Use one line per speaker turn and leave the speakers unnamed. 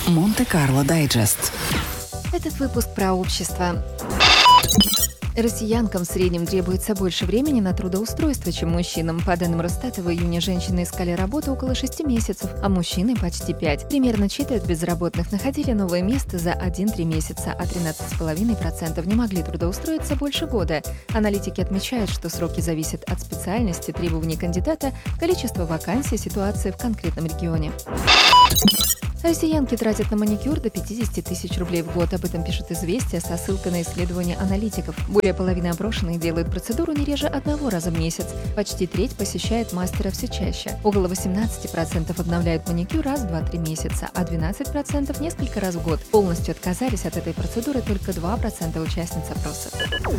Монте-Карло Дайджест.
Этот выпуск про общество. Россиянкам в среднем требуется больше времени на трудоустройство, чем мужчинам. По данным Росстата, в июне женщины искали работу около 6 месяцев, а мужчины почти 5. Примерно четверть безработных находили новое место за 1-3 месяца, а 13,5% не могли трудоустроиться больше года. Аналитики отмечают, что сроки зависят от специальности, требований кандидата, количества вакансий, ситуации в конкретном регионе. Россиянки тратят на маникюр до 50 тысяч рублей в год. Об этом пишут «Известия» со ссылкой на исследования аналитиков. Более половины опрошенных делают процедуру не реже 1 раза в месяц. Почти треть посещает мастера все чаще. Около 18% обновляют маникюр раз в 2-3 месяца, а 12% несколько раз в год. Полностью отказались от этой процедуры только 2% участниц опроса.